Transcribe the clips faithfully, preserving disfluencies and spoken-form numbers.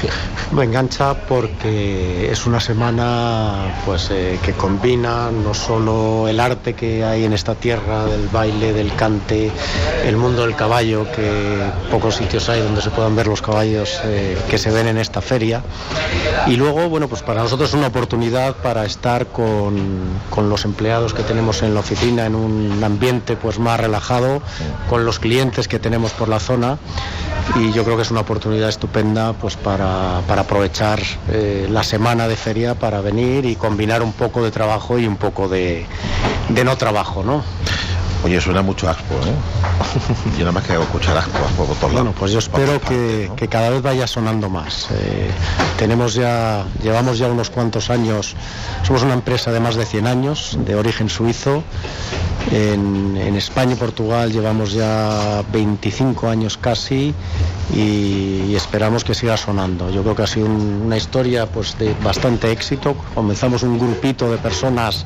Me engancha porque es una semana pues eh, que combina no solo el arte que hay en esta tierra, del baile, del cante, el mundo del caballo, que pocos sitios hay donde se puedan ver los caballos eh, que se ven en esta feria, y luego, bueno, pues para nosotros es una oportunidad para estar con, con los empleados que tenemos en la oficina en un ambiente pues más relajado, con los clientes que tenemos por la zona, y yo creo que es una oportunidad estupenda pues para, para aprovechar eh, la semana de feria para venir y combinar un poco de trabajo y un poco de, de no trabajo, ¿no? Oye, suena mucho Axpo, ¿eh? Yo nada más que hago escuchar Axpo, Axpo por todos lados. Bueno, pues yo espero partes, que, ¿no? que cada vez vaya sonando más. Eh, tenemos ya, llevamos ya unos cuantos años, somos una empresa de más de cien años, de origen suizo. En, en España y Portugal llevamos ya veinticinco años casi, y, y esperamos que siga sonando. Yo creo que ha sido un, una historia pues de bastante éxito. Comenzamos un grupito de personas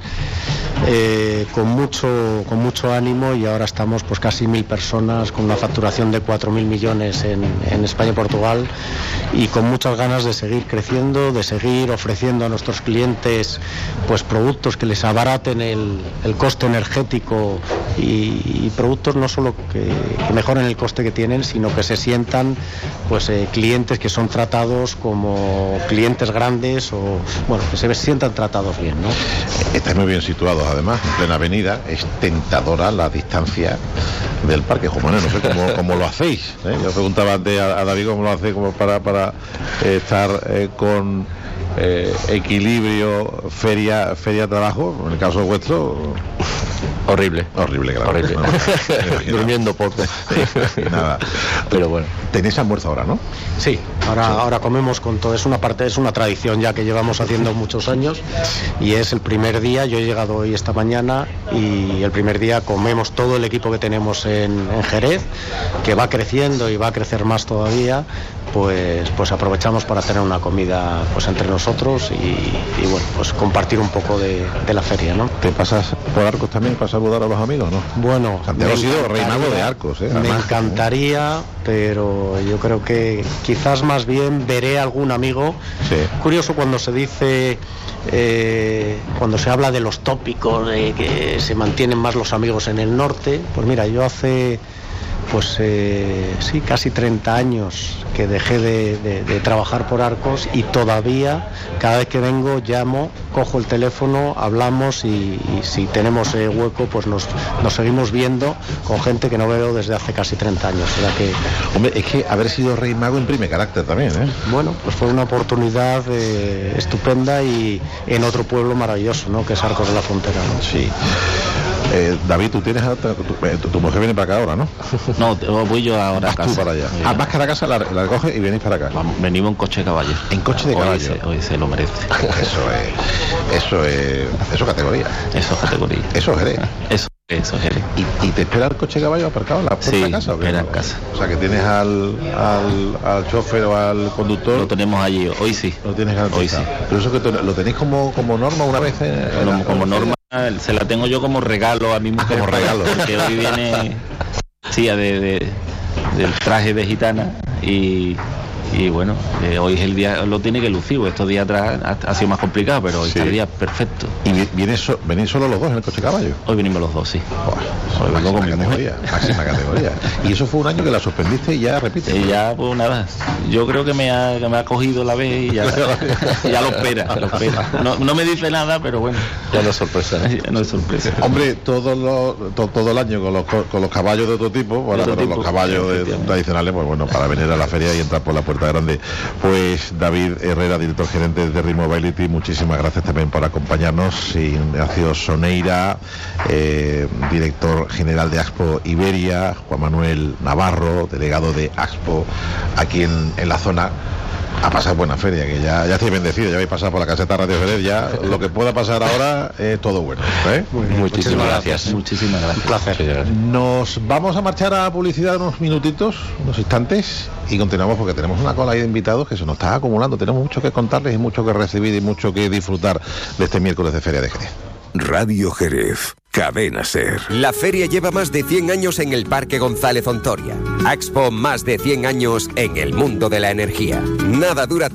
eh, con mucho con mucho ánimo, y ahora estamos pues casi mil personas con una facturación de cuatro mil millones en, en España y Portugal, y con muchas ganas de seguir creciendo, de seguir ofreciendo a nuestros clientes pues productos que les abaraten el, el coste energético, y, y productos no solo que, que mejoren el coste que tienen, sino que se sientan pues eh, clientes que son tratados como clientes grandes, o bueno, que se sientan tratados bien, ¿no? Estáis muy bien situados, además, en plena avenida. Es tentadora la distancia del parque. Bueno, no sé cómo, cómo lo hacéis, ¿eh? Yo preguntaba antes a, a David cómo lo hace como para, para eh, estar eh, con eh, equilibrio feria, feria trabajo. En el caso vuestro, horrible. Horrible, claro. Horrible. No, durmiendo poco. Sí, nada. Pero bueno. Tenéis almuerzo ahora, ¿no? Sí, ahora, ahora comemos con todo. Es una parte, es una tradición ya que llevamos haciendo muchos años, y es el primer día. Yo he llegado hoy esta mañana, y el primer día comemos todo el equipo que tenemos en, en Jerez, que va creciendo y va a crecer más todavía. Pues, pues aprovechamos para tener una comida pues entre nosotros, y, y bueno, pues compartir un poco de, de la feria, ¿no? ¿Te pasas por Arcos también para saludar a los amigos, no? Bueno, Santiago ha sido rey mago de Arcos, ¿eh? Me Además, encantaría, pero yo creo que quizás más bien veré algún amigo. Sí. Curioso cuando se dice, eh, cuando se habla de los tópicos, de que se mantienen más los amigos en el norte. Pues mira, yo hace pues eh, sí, casi treinta años que dejé de, de, de trabajar por Arcos, y todavía cada vez que vengo llamo, cojo el teléfono, hablamos, y, y si tenemos eh, hueco pues nos, nos seguimos viendo con gente que no veo desde hace casi treinta años. O sea que, hombre, es que haber sido rey mago imprime carácter también, ¿eh? Bueno, pues fue una oportunidad eh, estupenda, y en otro pueblo maravilloso, ¿no?, que es Arcos de la Frontera, ¿no? Sí. Eh, David, tú tienes a, tu, tu, tu mujer viene para acá ahora, ¿no? No, voy yo ahora a casa. Tú para allá. Ah, vas cada casa, la, la recoges y venís para acá. Vamos, venimos en coche de caballo. En coche de hoy caballo. Se, hoy se lo merece. Eso es, eso es, eso es categoría. Eso es categoría. Eso es Jerez. Eso, eso es Jerez. ¿Y, ¿Y te espera el coche de caballo aparcado en la puerta sí, de casa? ¿O qué? espera en casa. O sea, que tienes al, al, al chofer o al conductor. Lo tenemos allí, hoy sí. Lo tienes garantizado. Hoy sí. Pero eso que te, lo tenéis como, como norma una vez en, en como, la, como norma, se la tengo yo como regalo a mí mismo. Como regalo. Porque hoy viene sí, de, de, del traje de gitana, y, y bueno, eh, hoy es el día, lo tiene que lucir. Estos días atrás ha, ha sido más complicado, pero hoy sí. está el día perfecto. ¿Y vienes, so, venís solo los dos en el coche de caballo? Hoy venimos los dos, sí. Hoy vengo con mi categoría, máxima categoría. Y eso fue un año que la suspendiste y ya repite. Y ya, pues nada, yo creo que me ha, que me ha cogido la vez y ya, ya lo espera, lo espera. No, no me dice nada, pero bueno. Ya no es sorpresa. Ya no es sorpresa. Hombre, todo, lo, to, todo el año con los, con los caballos de otro tipo, bueno, otro pero tipo, los caballos de, tradicionales, pues bueno, para venir a la feria y entrar por la puerta grande. Pues David Herrera, director gerente de Remobility, muchísimas gracias también por acompañarnos. Ignacio Soneira, eh, director general de Axpo Iberia, Juan Manuel Navarro, delegado de Axpo aquí en, en la zona. A pasar buena feria, que ya, ya estáis bendecidos, ya habéis pasado por la caseta Radio Jerez, ya lo que pueda pasar ahora es todo bueno, ¿eh? Muy bien, muchísimas gracias, gracias. Muchísimas gracias. Un placer. Nos vamos a marchar a publicidad unos minutitos, unos instantes, y continuamos porque tenemos una cola ahí de invitados que se nos está acumulando. Tenemos mucho que contarles y mucho que recibir y mucho que disfrutar de este miércoles de Feria de Jerez. Radio Jerez. Cadena Ser. La feria lleva más de cien años en el Parque González Ontoria. Expo, más de cien años en el mundo de la energía. Nada dura